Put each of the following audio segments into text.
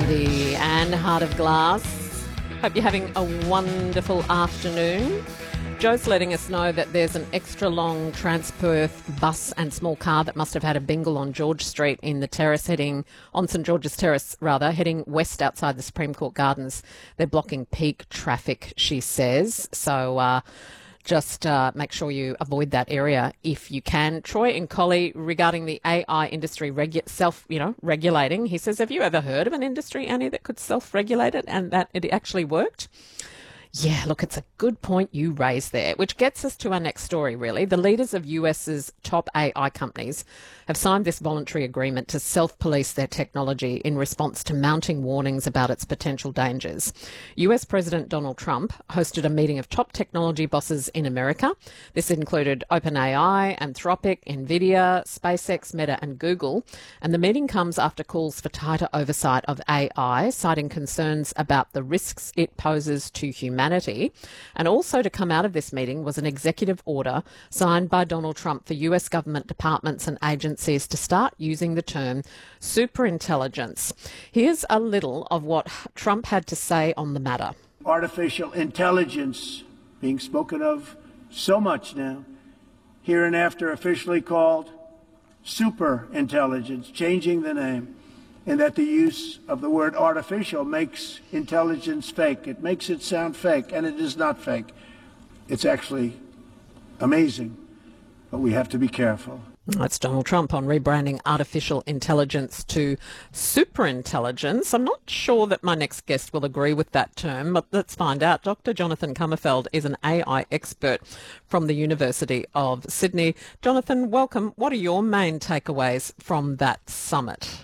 City and Heart of Glass. Hope you're having a wonderful afternoon. Joe's letting us know that there's an extra long Transperth bus and small car that must have had a bingle on George Street in the terrace on St George's Terrace, heading west outside the Supreme Court Gardens. They're blocking peak traffic, she says. So just make sure you avoid that area if you can. Troy and Collie, regarding the AI industry regulating, he says, have you ever heard of an industry, Annie, that could self-regulate it and that it actually worked? Yeah, look, it's a good point you raised there, which gets us to our next story, really. The leaders of US's top AI companies have signed this voluntary agreement to self-police their technology in response to mounting warnings about its potential dangers. US President Donald Trump hosted a meeting of top technology bosses in America. This included OpenAI, Anthropic, NVIDIA, SpaceX, Meta and Google. And the meeting comes after calls for tighter oversight of AI, citing concerns about the risks it poses to humanity. And also to come out of this meeting was an executive order signed by Donald Trump for US government departments and agencies to start using the term superintelligence. Here's a little of what Trump had to say on the matter. Artificial intelligence being spoken of so much now, hereinafter officially called superintelligence, changing the name. And that the use of the word artificial makes intelligence fake. It makes it sound fake, and it is not fake. It's actually amazing, but we have to be careful. That's Donald Trump on rebranding artificial intelligence to superintelligence. I'm not sure that my next guest will agree with that term, but let's find out. Dr. Jonathan Kummerfeld is an AI expert from the University of Sydney. Jonathan, welcome. What are your main takeaways from that summit?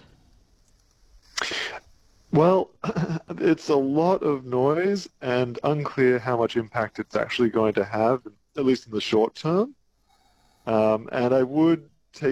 Well, it's a lot of noise and unclear how much impact it's actually going to have, at least in the short term. And I would